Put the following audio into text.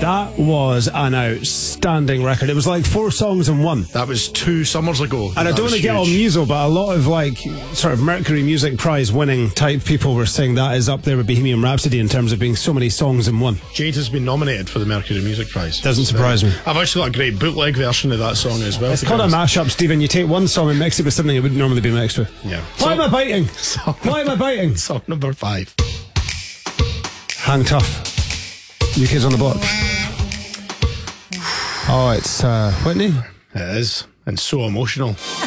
That was an outstanding record. It was like 4 songs in one. That was 2 summers ago. And I don't want to get all muso, but a lot of like sort of Mercury Music Prize winning type people were saying that is up there with Bohemian Rhapsody in terms of being so many songs in one. Jade has been nominated for the Mercury Music Prize. Doesn't surprise me. I've actually got a great bootleg version of that song as well. It's called a mashup, Stephen. You take one song and mix it with something it wouldn't normally be mixed with. Yeah. Why am I biting? Why am I biting? Song number 5. Hang Tough. New Kids on the Block. Oh, it's Whitney. It is, and so emotional.